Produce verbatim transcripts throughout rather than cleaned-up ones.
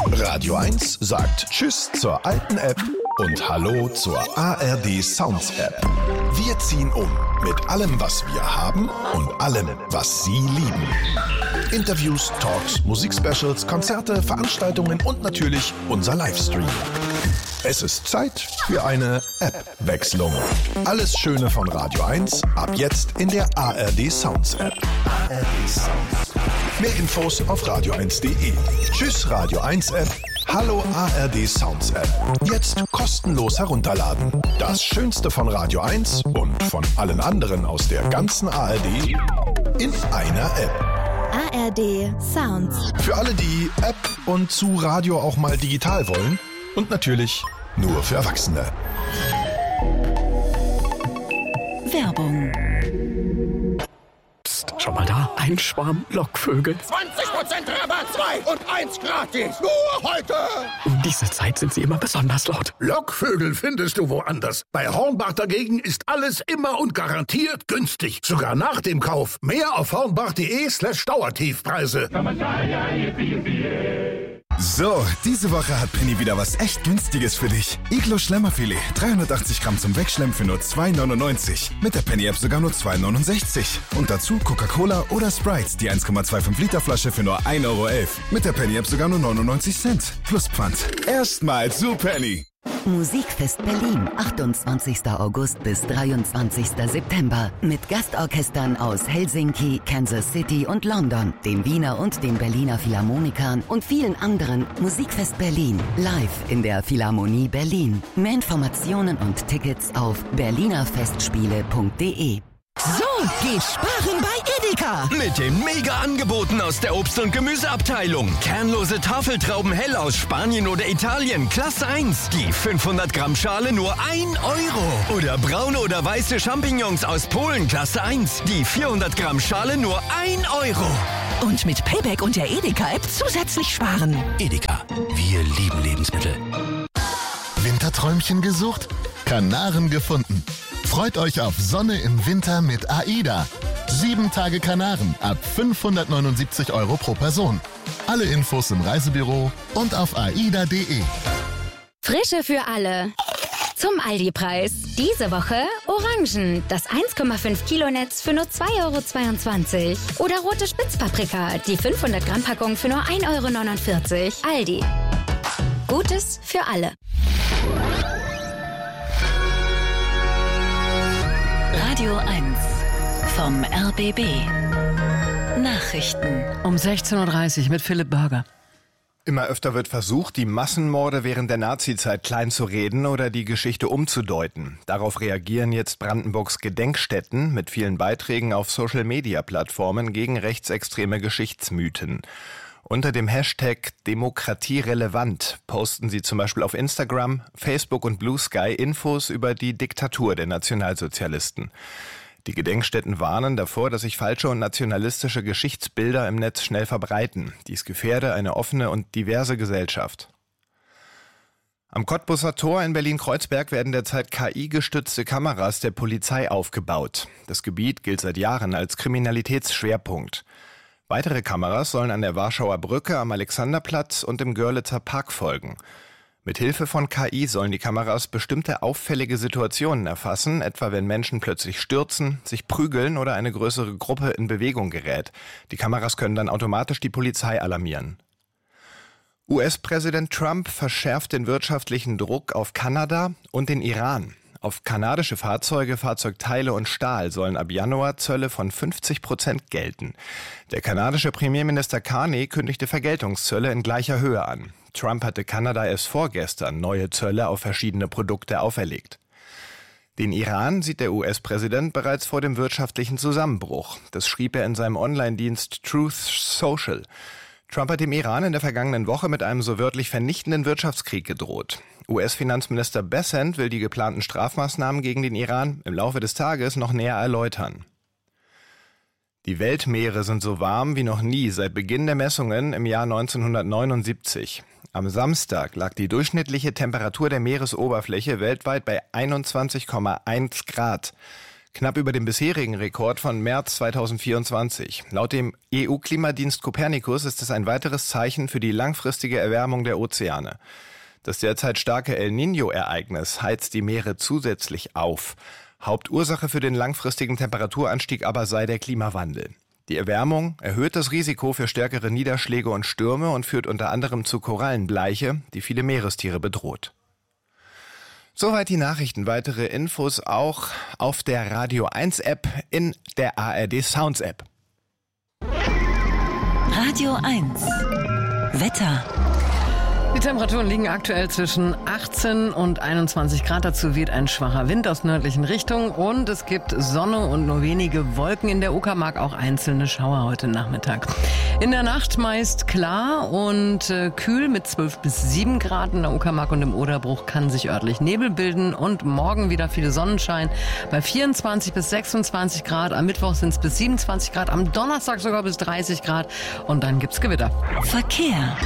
Radio eins sagt Tschüss zur alten App und Hallo zur A R D Sounds App. Wir ziehen um mit allem, was wir haben und allem, was Sie lieben. Interviews, Talks, Musikspecials, Konzerte, Veranstaltungen und natürlich unser Livestream. Es ist Zeit für eine App-Wechslung. Alles Schöne von Radio eins ab jetzt in der A R D Sounds App. A R D Sounds. Mehr Infos auf radio eins punkt de. Tschüss Radio eins App. Hallo A R D Sounds App. Jetzt kostenlos herunterladen. Das Schönste von Radio eins und von allen anderen aus der ganzen A R D in einer App. A R D Sounds. Für alle, die App und zu Radio auch mal digital wollen. Und natürlich nur für Erwachsene. Werbung. Psst, schon mal da? Ein Schwarm Lockvögel. zwanzig Prozent Rabatt, zwei und eins gratis. Nur heute. Um diese Zeit sind sie immer besonders laut. Lockvögel findest du woanders. Bei Hornbach dagegen ist alles immer und garantiert günstig. Sogar nach dem Kauf. Mehr auf hornbach.de slash Dauertiefpreise. So, diese Woche hat Penny wieder was echt Günstiges für dich. Iglo Schlemmerfilet, dreihundertachtzig Gramm zum Wegschlemmen für nur zwei neunundneunzig. Mit der Penny-App sogar nur zwei neunundsechzig. Und dazu Coca-Cola oder Sprite, die eins Komma fünfundzwanzig Liter Flasche für nur ein Euro elf. Mit der Penny-App sogar nur neunundneunzig Cent. Plus Pfand. Erstmal zu Penny. Musikfest Berlin, achtundzwanzigster August bis dreiundzwanzigster September. Mit Gastorchestern aus Helsinki, Kansas City und London, den Wiener und den Berliner Philharmonikern und vielen anderen. Musikfest Berlin, live in der Philharmonie Berlin. Mehr Informationen und Tickets auf berlinerfestspiele punkt de. So, geht sparen bei Edeka. Mit den Mega-Angeboten aus der Obst- und Gemüseabteilung. Kernlose Tafeltrauben hell aus Spanien oder Italien, Klasse eins. Die fünfhundert Gramm Schale nur ein Euro. Oder braune oder weiße Champignons aus Polen, Klasse eins. Die vierhundert Gramm Schale nur ein Euro. Und mit Payback und der Edeka-App zusätzlich sparen. Edeka, wir lieben Lebensmittel. Winterträumchen gesucht? Kanaren gefunden. Freut euch auf Sonne im Winter mit AIDA. Sieben Tage Kanaren ab fünfhundertneunundsiebzig Euro pro Person. Alle Infos im Reisebüro und auf aida punkt de. Frische für alle. Zum Aldi-Preis. Diese Woche Orangen. Das eins Komma fünf Kilo Netz für nur zwei Euro zweiundzwanzig. Oder rote Spitzpaprika. Die fünfhundert Gramm Packung für nur ein Euro neunundvierzig. Aldi. Gutes für alle. Radio eins vom R B B. Nachrichten. Um sechzehn Uhr dreißig mit Philipp Burger. Immer öfter wird versucht, die Massenmorde während der Nazizeit kleinzureden oder die Geschichte umzudeuten. Darauf reagieren jetzt Brandenburgs Gedenkstätten mit vielen Beiträgen auf Social-Media-Plattformen gegen rechtsextreme Geschichtsmythen. Unter dem Hashtag Demokratierelevant posten sie zum Beispiel auf Instagram, Facebook und Blue Sky Infos über die Diktatur der Nationalsozialisten. Die Gedenkstätten warnen davor, dass sich falsche und nationalistische Geschichtsbilder im Netz schnell verbreiten. Dies gefährde eine offene und diverse Gesellschaft. Am Kottbusser Tor in Berlin-Kreuzberg werden derzeit K I-gestützte Kameras der Polizei aufgebaut. Das Gebiet gilt seit Jahren als Kriminalitätsschwerpunkt. Weitere Kameras sollen an der Warschauer Brücke, am Alexanderplatz und im Görlitzer Park folgen. Mit Hilfe von K I sollen die Kameras bestimmte auffällige Situationen erfassen, etwa wenn Menschen plötzlich stürzen, sich prügeln oder eine größere Gruppe in Bewegung gerät. Die Kameras können dann automatisch die Polizei alarmieren. U S-Präsident Trump verschärft den wirtschaftlichen Druck auf Kanada und den Iran. Auf kanadische Fahrzeuge, Fahrzeugteile und Stahl sollen ab Januar Zölle von fünfzig Prozent gelten. Der kanadische Premierminister Carney kündigte Vergeltungszölle in gleicher Höhe an. Trump hatte Kanada erst vorgestern neue Zölle auf verschiedene Produkte auferlegt. Den Iran sieht der U S-Präsident bereits vor dem wirtschaftlichen Zusammenbruch. Das schrieb er in seinem Online-Dienst Truth Social. Trump hat dem Iran in der vergangenen Woche mit einem so wörtlich vernichtenden Wirtschaftskrieg gedroht. U S-Finanzminister Bessent will die geplanten Strafmaßnahmen gegen den Iran im Laufe des Tages noch näher erläutern. Die Weltmeere sind so warm wie noch nie seit Beginn der Messungen im Jahr neunzehnhundertneunundsiebzig. Am Samstag lag die durchschnittliche Temperatur der Meeresoberfläche weltweit bei einundzwanzig Komma eins Grad. Knapp über dem bisherigen Rekord von März zweitausendvierundzwanzig. Laut dem E U-Klimadienst Copernicus ist es ein weiteres Zeichen für die langfristige Erwärmung der Ozeane. Das derzeit starke El Niño-Ereignis heizt die Meere zusätzlich auf. Hauptursache für den langfristigen Temperaturanstieg aber sei der Klimawandel. Die Erwärmung erhöht das Risiko für stärkere Niederschläge und Stürme und führt unter anderem zu Korallenbleiche, die viele Meerestiere bedroht. Soweit die Nachrichten. Weitere Infos auch auf der Radio eins App in der A R D Sounds App. Radio eins Wetter. Die Temperaturen liegen aktuell zwischen achtzehn und einundzwanzig Grad. Dazu weht ein schwacher Wind aus nördlichen Richtungen und es gibt Sonne und nur wenige Wolken. In der Uckermark auch einzelne Schauer heute Nachmittag. In der Nacht meist klar und äh, kühl mit zwölf bis sieben Grad. In der Uckermark und im Oderbruch kann sich örtlich Nebel bilden und morgen wieder viel Sonnenschein bei vierundzwanzig bis sechsundzwanzig Grad. Am Mittwoch sind es bis siebenundzwanzig Grad, am Donnerstag sogar bis dreißig Grad und dann gibt's Gewitter. Verkehr.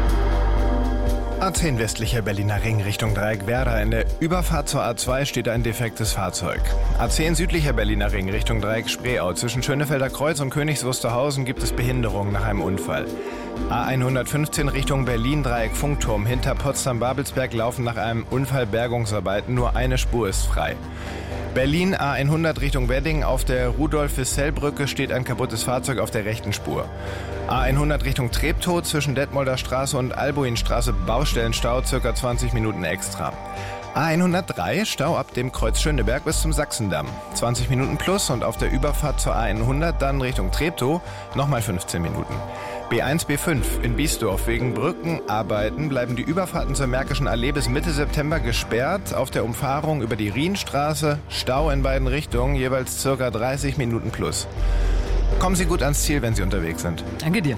A zehn westlicher Berliner Ring Richtung Dreieckwerder. In der Überfahrt zur A zwei steht ein defektes Fahrzeug. A zehn südlicher Berliner Ring Richtung Dreieck Spreeau. Zwischen Schönefelder Kreuz und Königs Wusterhausen gibt es Behinderungen nach einem Unfall. A hundertfünfzehn Richtung Berlin Dreieck Funkturm. Hinter Potsdam-Babelsberg laufen nach einem Unfall Bergungsarbeiten. Nur eine Spur ist frei. Berlin A hundert Richtung Wedding. Auf der Rudolf-Wissell-Brücke steht ein kaputtes Fahrzeug auf der rechten Spur. A hundert Richtung Treptow zwischen Detmolder Straße und Albuinstraße Baustellenstau, circa zwanzig Minuten extra. A hundertdrei Stau ab dem Kreuz Schöneberg bis zum Sachsendamm. zwanzig Minuten plus und auf der Überfahrt zur A hundert dann Richtung Treptow nochmal fünfzehn Minuten. B eins B fünf in Biesdorf. Wegen Brückenarbeiten bleiben die Überfahrten zur Märkischen Allee bis Mitte September gesperrt. Auf der Umfahrung über die Rienstraße Stau in beiden Richtungen, jeweils circa dreißig Minuten plus. Kommen Sie gut ans Ziel, wenn Sie unterwegs sind. Danke dir.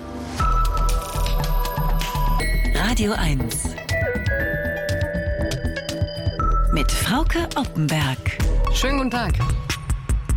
Radio eins mit Frauke Oppenberg. Schönen guten Tag.